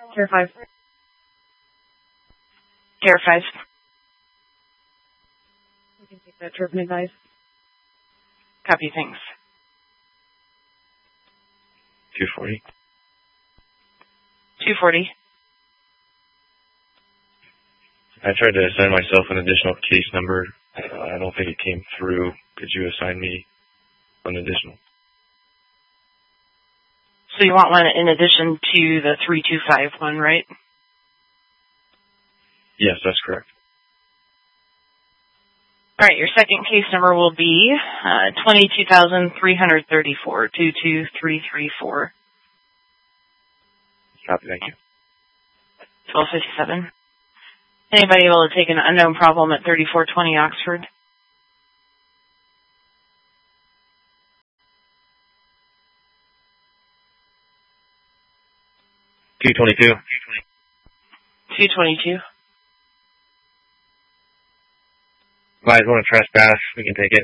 Care 5. Care 5. We can take that trip and advise. Copy, thanks. 240. 240. I tried to assign myself an additional case number. I don't think it came through. Could you assign me an additional? So you want one in addition to the 325 one, right? Yes, that's correct. All right, your second case number will be 22,334, 22334. Copy, thank you. 1257. Anybody able to take an unknown problem at 3420 Oxford? $222. 222. Guys want to trespass, we can take it.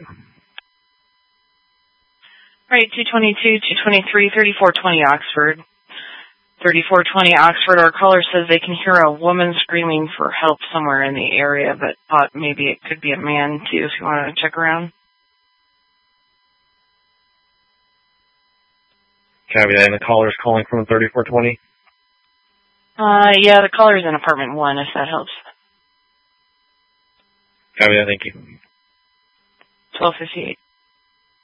All right, 222, 223, 3420 Oxford. 3420 Oxford, our caller says they can hear a woman screaming for help somewhere in the area, but thought maybe it could be a man, too, if you want to check around. Copy that. And the caller's calling from 3420? Yeah, the caller's in apartment 1, if that helps. Copy that, thank you. 1258.